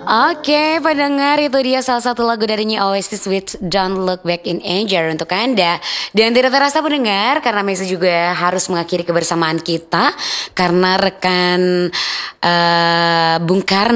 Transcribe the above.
Oke, pendengar itu dia salah satu lagu dari New Oasis with Don't Look Back in Anger untuk Anda. Dan tidak terasa pendengar karena Messi juga harus mengakhiri kebersamaan kita karena rekan Bung Karno